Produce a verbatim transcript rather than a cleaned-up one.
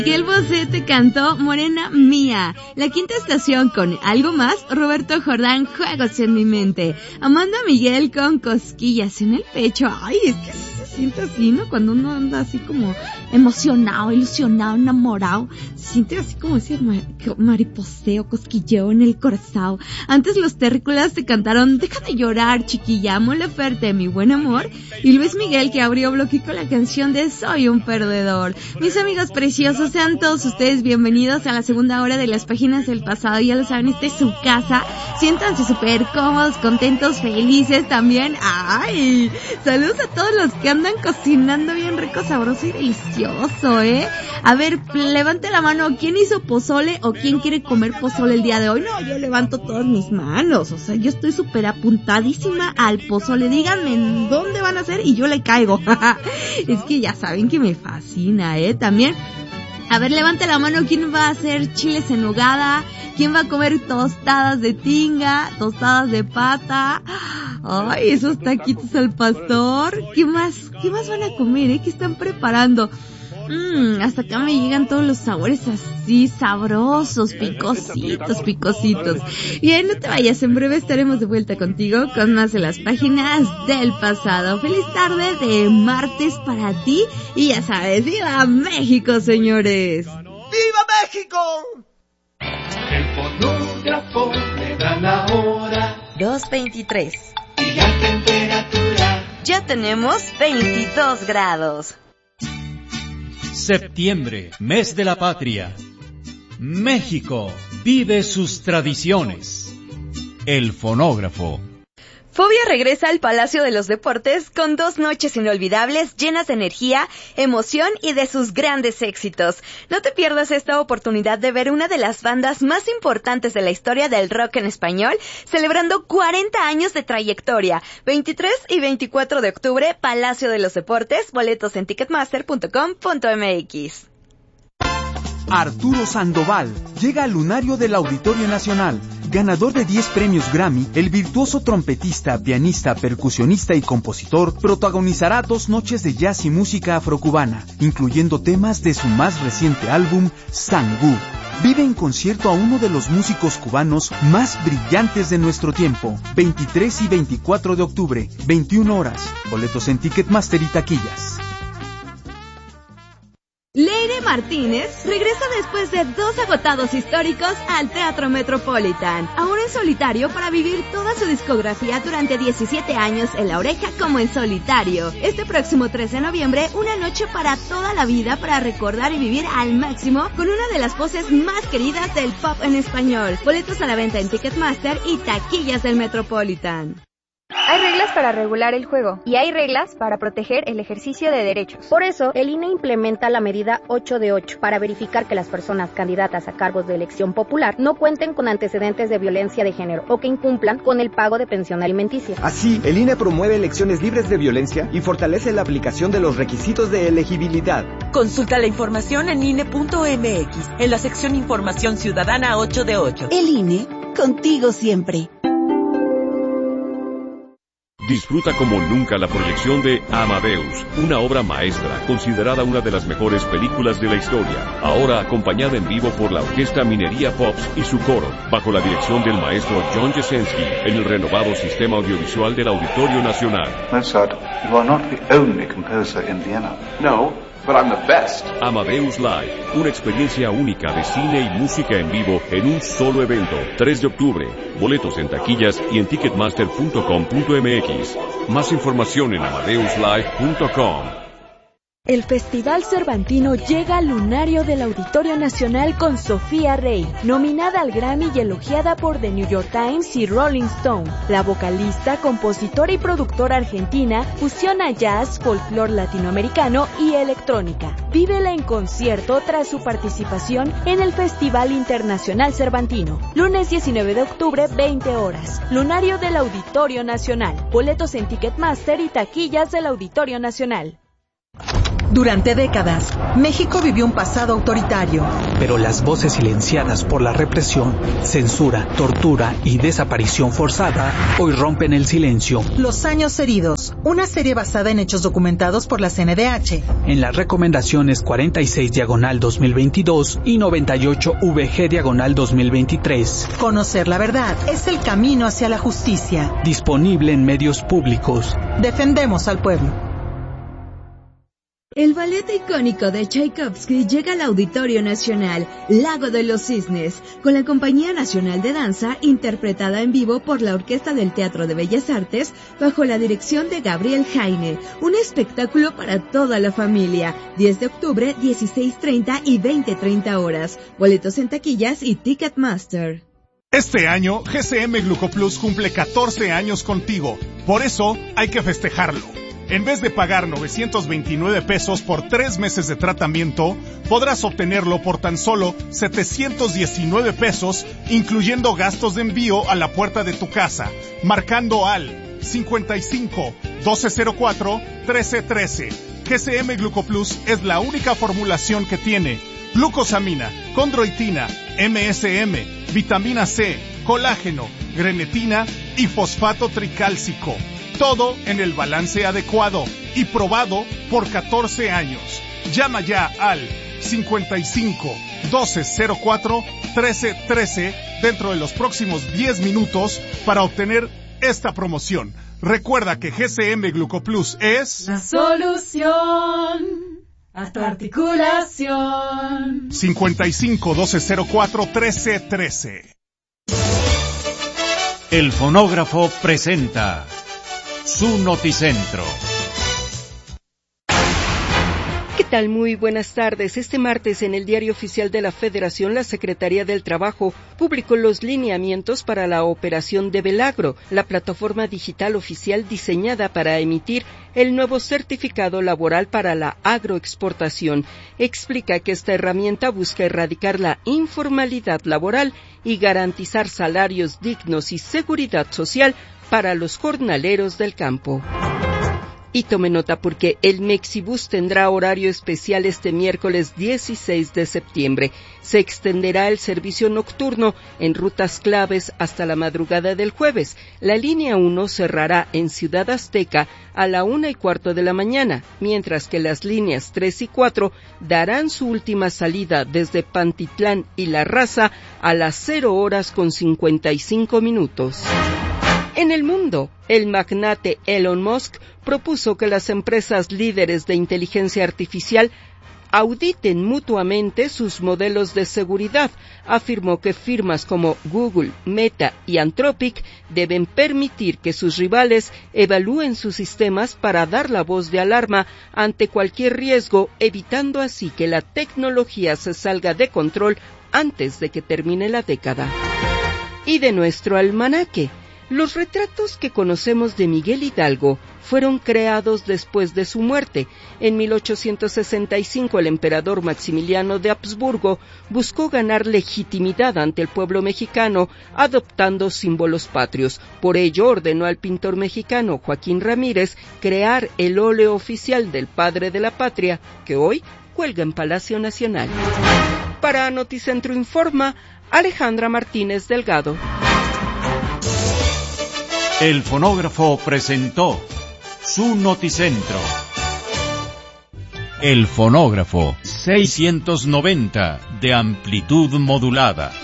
Miguel Bosé te cantó Morena Mía. La quinta estación con Algo Más, Roberto Jordán, Juegos en mi mente. Amanda Miguel con Cosquillas en el pecho. Ay, es que se siente así, ¿no? Cuando uno anda así como emocionado, ilusionado, enamorado, se siente así como ese mariposeo, cosquilleo en el corazón. Antes los terrícolas te cantaron Deja de llorar, chiquilla, Mon Laferte, Mi buen amor. Y Luis Miguel, que abrió bloque con la canción de Soy un perdedor. Mis amigos preciosos, sean todos ustedes bienvenidos a la segunda hora de Las Páginas del Pasado. Ya lo saben, esta es su casa. Siéntanse súper cómodos, contentos, felices también. ¡Ay! Saludos a todos los que andan cocinando bien rico, sabroso y delicioso, ¿eh? A ver, levante la mano. ¿Quién hizo pozole o quién quiere comer pozole el día de hoy? No, yo levanto todas mis manos. O sea, yo estoy súper apuntadísima al pozole. Díganme en dónde van a hacer y yo le caigo. Es que ya saben que me fascina, ¿eh? También... A ver, levante la mano, ¿quién va a hacer chiles en nogada? ¿Quién va a comer tostadas de tinga? ¿Tostadas de pata? Ay, esos taquitos al pastor. ¿Qué más? ¿Qué más van a comer, eh? ¿Qué están preparando? Mmm, hasta acá me llegan todos los sabores así, sabrosos, picositos, picositos. Bien, no te vayas, en breve estaremos de vuelta contigo con más de Las Páginas del Pasado. Feliz tarde de martes para ti y ya sabes, ¡viva México, señores! ¡Viva México! El fonógrafo le da la hora. dos veintitrés. Y la temperatura. Ya tenemos veintidós grados. Septiembre, mes de la patria. México vive sus tradiciones. El fonógrafo. Fobia regresa al Palacio de los Deportes con dos noches inolvidables llenas de energía, emoción y de sus grandes éxitos. No te pierdas esta oportunidad de ver una de las bandas más importantes de la historia del rock en español, celebrando cuarenta años de trayectoria. veintitrés y veinticuatro de octubre, Palacio de los Deportes, boletos en ticketmaster punto com punto m x. Arturo Sandoval llega al lunario del Auditorio Nacional. Ganador de diez premios Grammy, el virtuoso trompetista, pianista, percusionista y compositor protagonizará dos noches de jazz y música afrocubana, incluyendo temas de su más reciente álbum, Sangú. Vive en concierto a uno de los músicos cubanos más brillantes de nuestro tiempo. veintitrés y veinticuatro de octubre, veintiuna horas. Boletos en Ticketmaster y taquillas. Leire Martínez regresa después de dos agotados históricos al Teatro Metropolitan, ahora en solitario para vivir toda su discografía durante diecisiete años en La Oreja como en solitario. Este próximo trece de noviembre, una noche para toda la vida para recordar y vivir al máximo con una de las voces más queridas del pop en español. Boletos a la venta en Ticketmaster y taquillas del Metropolitan. Hay reglas para regular el juego y hay reglas para proteger el ejercicio de derechos. Por eso, el I N E implementa la medida ocho de ocho para verificar que las personas candidatas a cargos de elección popular no cuenten con antecedentes de violencia de género o que incumplan con el pago de pensión alimenticia. Así, el I N E promueve elecciones libres de violencia y fortalece la aplicación de los requisitos de elegibilidad. Consulta la información en I N E punto m x en la sección Información Ciudadana ocho de ocho. El I N E, contigo siempre. Disfruta como nunca la proyección de Amadeus, una obra maestra, considerada una de las mejores películas de la historia. Ahora acompañada en vivo por la Orquesta Minería Pops y su coro, bajo la dirección del maestro John Jasenski, en el renovado sistema audiovisual del Auditorio Nacional. Mozart, you are not the only composer in Vienna. No, but I'm the best. Amadeus Live, una experiencia única de cine y música en vivo en un solo evento. tres de octubre. Boletos en taquillas y en ticketmaster punto com punto m x. Más información en amadeus live punto com. El Festival Cervantino llega al lunario del Auditorio Nacional con Sofía Rey, nominada al Grammy y elogiada por The New York Times y Rolling Stone. La vocalista, compositora y productora argentina fusiona jazz, folclore latinoamericano y electrónica. Vívela en concierto tras su participación en el Festival Internacional Cervantino. Lunes diecinueve de octubre, veinte horas. Lunario del Auditorio Nacional. Boletos en Ticketmaster y taquillas del Auditorio Nacional. Durante décadas, México vivió un pasado autoritario. Pero las voces silenciadas por la represión, censura, tortura y desaparición forzada hoy rompen el silencio. Los años heridos, una serie basada en hechos documentados por la C N D H. En las recomendaciones cuarenta y seis diagonal dos mil veintidós y noventa y ocho V G diagonal dos mil veintitrés. Conocer la verdad es el camino hacia la justicia. Disponible en medios públicos. Defendemos al pueblo. El ballet icónico de Tchaikovsky llega al Auditorio Nacional, Lago de los Cisnes, con la Compañía Nacional de Danza, interpretada en vivo por la Orquesta del Teatro de Bellas Artes, bajo la dirección de Gabriel Jaime. Un espectáculo para toda la familia. diez de octubre, dieciséis treinta y veinte treinta horas. Boletos en taquillas y Ticketmaster. Este año, G C M Glucoplus cumple catorce años contigo. Por eso, hay que festejarlo. En vez de pagar novecientos veintinueve pesos por tres meses de tratamiento, podrás obtenerlo por tan solo setecientos diecinueve pesos, incluyendo gastos de envío a la puerta de tu casa, marcando al cincuenta y cinco, doce cero cuatro, trece trece. G C M Glucoplus es la única formulación que tiene glucosamina, condroitina, M S M, vitamina C, colágeno, grenetina y fosfato tricálcico. Todo en el balance adecuado y probado por catorce años. Llama ya al cincuenta y cinco, doce cero cuatro, trece trece dentro de los próximos diez minutos para obtener esta promoción. Recuerda que G C M Glucoplus es la solución a tu articulación. cincuenta y cinco, doce cero cuatro, trece trece. El fonógrafo presenta su Noticentro. ¿Qué tal? Muy buenas tardes. Este martes en el Diario Oficial de la Federación, la Secretaría del Trabajo publicó los lineamientos para la operación de Belagro, la plataforma digital oficial diseñada para emitir el nuevo certificado laboral para la agroexportación. Explica que esta herramienta busca erradicar la informalidad laboral y garantizar salarios dignos y seguridad social para los jornaleros del campo. Y tome nota porque el Mexibus tendrá horario especial este miércoles dieciséis de septiembre. Se extenderá el servicio nocturno en rutas claves hasta la madrugada del jueves. La línea uno cerrará en Ciudad Azteca a la una y cuarto de la mañana, mientras que las líneas tres y cuatro darán su última salida desde Pantitlán y La Raza a las cero horas con cincuenta y cinco minutos. En el mundo, el magnate Elon Musk propuso que las empresas líderes de inteligencia artificial auditen mutuamente sus modelos de seguridad. Afirmó que firmas como Google, Meta y Anthropic deben permitir que sus rivales evalúen sus sistemas para dar la voz de alarma ante cualquier riesgo, evitando así que la tecnología se salga de control antes de que termine la década. Y de nuestro almanaque. Los retratos que conocemos de Miguel Hidalgo fueron creados después de su muerte. En mil ochocientos sesenta y cinco, el emperador Maximiliano de Habsburgo buscó ganar legitimidad ante el pueblo mexicano adoptando símbolos patrios. Por ello, ordenó al pintor mexicano Joaquín Ramírez crear el óleo oficial del padre de la patria, que hoy cuelga en Palacio Nacional. Para Noticentro Informa, Alejandra Martínez Delgado. El fonógrafo presentó su Noticentro. El fonógrafo seiscientos noventa de amplitud modulada.